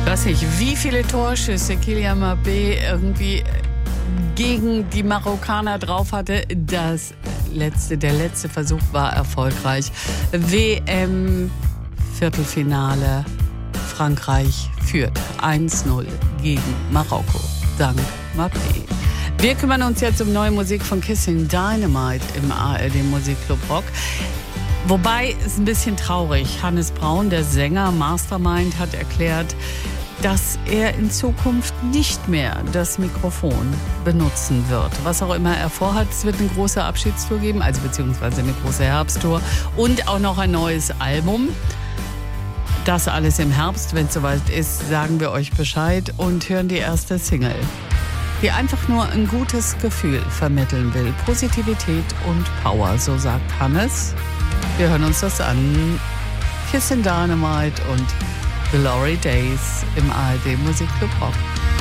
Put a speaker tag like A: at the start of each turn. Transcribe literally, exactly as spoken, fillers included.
A: weiß nicht, wie viele Torschüsse Kylian Mbappé irgendwie gegen die Marokkaner drauf hatte. Das letzte, der letzte Versuch war erfolgreich. W M-Viertelfinale. Frankreich führt eins null gegen Marokko. Dank Mbappé. Wir kümmern uns jetzt um neue Musik von Kissing Dynamite im A R D Musikclub Rock. Wobei es ein bisschen traurig. Hannes Braun, der Sänger Mastermind, hat erklärt, dass er in Zukunft nicht mehr das Mikrofon benutzen wird. Was auch immer er vorhat, es wird eine große Abschiedstour geben, also beziehungsweise eine große Herbsttour und auch noch ein neues Album. Das alles im Herbst. Wenn es soweit ist, sagen wir euch Bescheid und hören die erste Single, die einfach nur ein gutes Gefühl vermitteln will. Positivität und Power, so sagt Hannes. Wir hören uns das an. Kissing Dynamite und Glory Days im A R D Musikclub Rock.